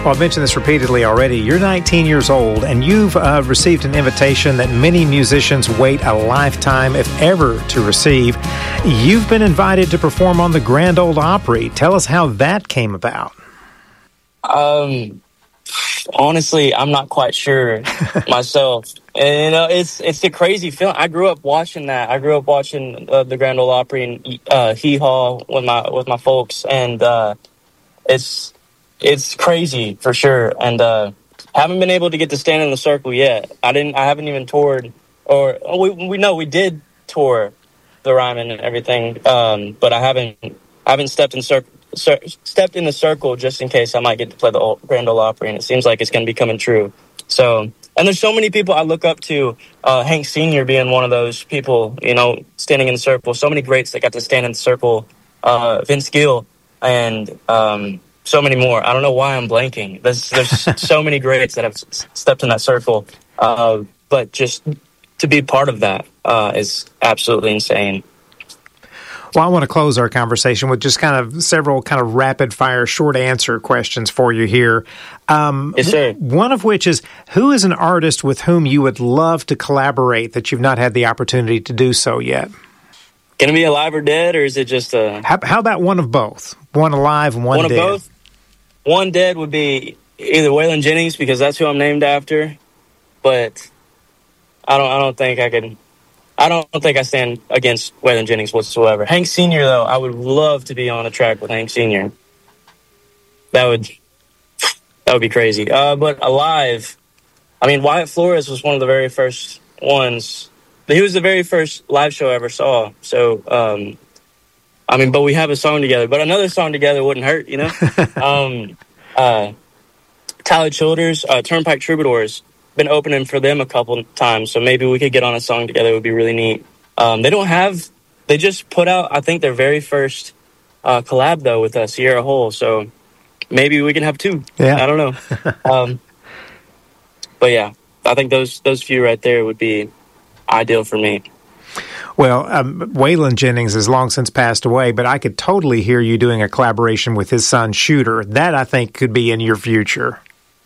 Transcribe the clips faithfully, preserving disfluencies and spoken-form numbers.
Well, I've mentioned this repeatedly already. You're nineteen years old, and you've uh, received an invitation that many musicians wait a lifetime, if ever, to receive. You've been invited to perform on the Grand Ole Opry. Tell us how that came about. Um, honestly, I'm not quite sure myself. And, you know, it's it's a crazy film. I grew up watching that. I grew up watching uh, the Grand Ole Opry and uh, Hee Haw with my with my folks, and uh, it's. It's crazy for sure, and uh, haven't been able to get to stand in the circle yet. I didn't. I haven't even toured, or oh, we we know we did tour the Ryman and everything, um, but I haven't. I haven't stepped in cir- cir- stepped in the circle just in case I might get to play the old Grand Ole Opry, and it seems like it's going to be coming true. So, and there's so many people I look up to. Uh, Hank Senior being one of those people, you know, standing in the circle. So many greats that got to stand in the circle. Uh, Vince Gill and. Um, So many more. I don't know why I'm blanking. There's there's so many greats that have s- stepped in that circle. Uh, but just to be part of that uh, is absolutely insane. Well, I want to close our conversation with just kind of several kind of rapid-fire, short-answer questions for you here. Um, yes, sir. One of which is, who is an artist with whom you would love to collaborate that you've not had the opportunity to do so yet? Can it be alive or dead, or is it just a... How, how about one of both? One alive and one, one dead? One of both? One dead would be either Waylon Jennings, because that's who I'm named after, but I don't I don't think I can... I don't think I stand against Waylon Jennings whatsoever. Hank Senior, though, I would love to be on a track with Hank Senior That would that would be crazy. Uh, but alive, I mean, Wyatt Flores was one of the very first ones. He was the very first live show I ever saw. So, um, I mean, but we have a song together. But another song together wouldn't hurt, you know? um, uh, Tyler Childers, uh, Turnpike Troubadours. Been opening for them a couple times, so maybe we could get on a song together. It would be really neat. Um, they don't have, they just put out, I think, their very first uh, collab, though, with uh, Sierra Hull, so maybe we can have two. Yeah. I don't know. um, but yeah, I think those those few right there would be ideal for me. Well, um, Waylon Jennings has long since passed away, but I could totally hear you doing a collaboration with his son, Shooter. That, I think, could be in your future.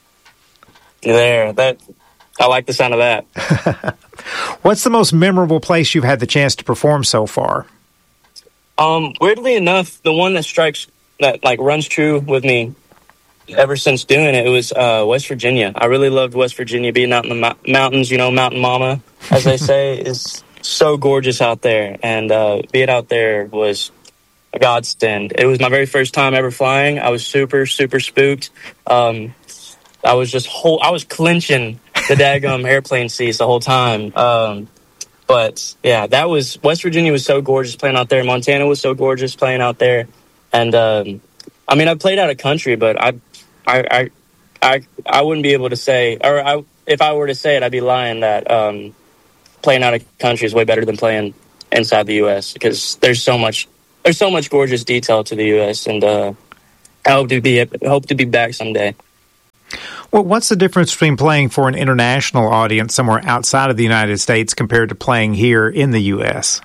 There, that I like the sound of that. What's the most memorable place you've had the chance to perform so far? Um, weirdly enough, the one that strikes that like runs true with me ever since doing it, it was uh, West Virginia. I really loved West Virginia, being out in the mo- mountains. You know, Mountain Mama, as they say, is so gorgeous out there, and uh, being out there was a godsend. It was my very first time ever flying. I was super, super spooked. Um, I was just whole. I was clenching the daggum airplane seats the whole time. Um, but yeah, that was West Virginia was so gorgeous playing out there. Montana was so gorgeous playing out there, and um, I mean, I played out of country, but I, I, I, I, I wouldn't be able to say, or I, if I were to say it, I'd be lying that um, playing out of country is way better than playing inside the U S because there's so much, there's so much gorgeous detail to the U S and uh, I hope to be hope to be back someday. Well, what's the difference between playing for an international audience somewhere outside of the United States compared to playing here in the U S?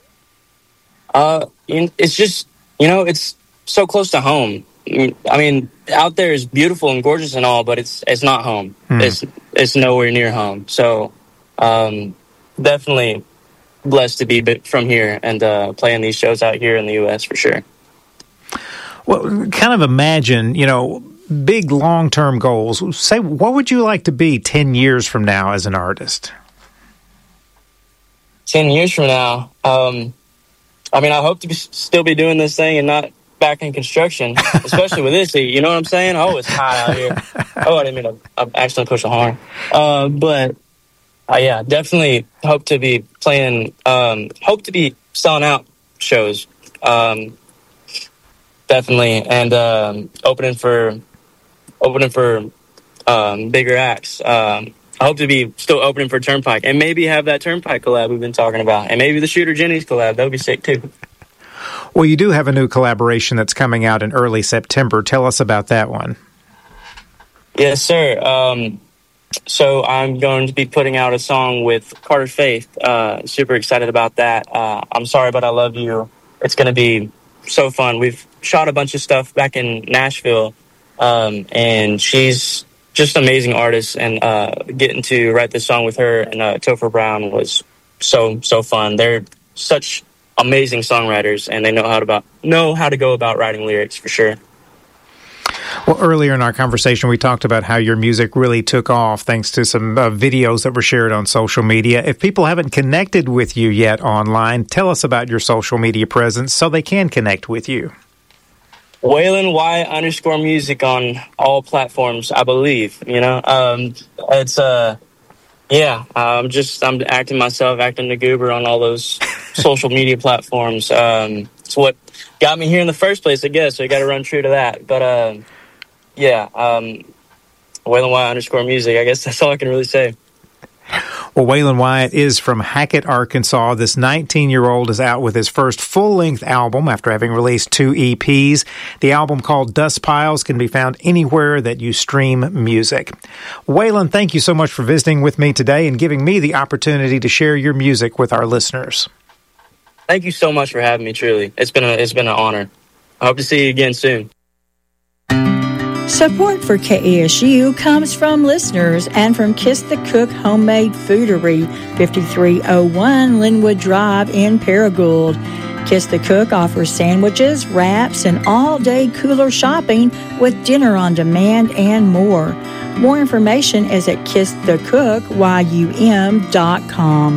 Uh, it's just, you know, it's so close to home. I mean, out there is beautiful and gorgeous and all, but it's it's not home. Hmm. It's it's nowhere near home. So, um, definitely blessed to be from here and uh, playing these shows out here in the U S for sure. Well, kind of imagine, you know, big long-term goals. Say, what would you like to be ten years from now as an artist? ten years from now? Um, I mean, I hope to be, still be doing this thing and not back in construction, especially with this heat. You know what I'm saying? Oh, it's hot out here. Oh, I didn't mean to I accidentally push a horn. Uh, but, uh, yeah, definitely hope to be playing, um, hope to be selling out shows. Um, definitely. And um, opening for... opening for um, bigger acts. Um, I hope to be still opening for Turnpike and maybe have that Turnpike collab we've been talking about. And maybe the Shooter Jennings collab. That would be sick, too. Well, you do have a new collaboration that's coming out in early September. Tell us about that one. Yes, sir. Um, so I'm going to be putting out a song with Carter Faith. Uh, super excited about that. Uh, I'm Sorry, But I Love You. It's going to be so fun. We've shot a bunch of stuff back in Nashville. Um, and she's just an amazing artist, and uh, getting to write this song with her and uh, Topher Brown was so, so fun. They're such amazing songwriters, and they know how to about, know how to go about writing lyrics for sure. Well, earlier in our conversation, we talked about how your music really took off thanks to some uh, videos that were shared on social media. If people haven't connected with you yet online, tell us about your social media presence so they can connect with you. Waylon Y underscore music on all platforms, I believe. You know, um, it's uh, yeah. I'm just I'm acting myself, acting the goober on all those social media platforms. Um, it's what got me here in the first place, I guess. So you got to run true to that. But uh, yeah, um, Waylon Y underscore music. I guess that's all I can really say. Well, Waylon Wyatt is from Hackett, Arkansas. This nineteen-year-old is out with his first full-length album after having released two E Ps. The album, called Dust Piles, can be found anywhere that you stream music. Waylon, thank you so much for visiting with me today and giving me the opportunity to share your music with our listeners. Thank you so much for having me, truly. It's been a, it's been an honor. I hope to see you again soon. Support for K A S U comes from listeners and from Kiss the Cook Homemade Foodery, fifty-three oh one Linwood Drive in Paragould. Kiss the Cook offers sandwiches, wraps, and all-day cooler shopping with dinner on demand and more. More information is at kiss the cook yum dot com.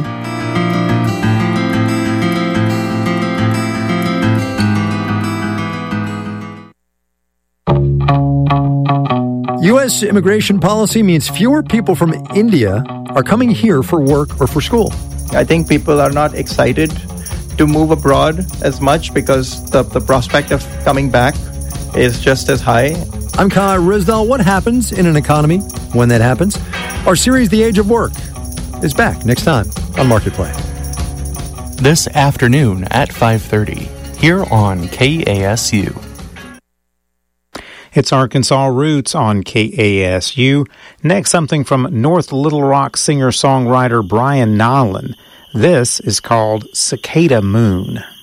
U S immigration policy means fewer people from India are coming here for work or for school. I think people are not excited to move abroad as much because the, the prospect of coming back is just as high. I'm Kai Rizdal. What happens in an economy when that happens? Our series, The Age of Work, is back next time on Marketplace. This afternoon at five thirty, here on K A S U. It's Arkansas Roots on K A S U. Next, something from North Little Rock singer-songwriter Brian Nolan. This is called Cicada Moon.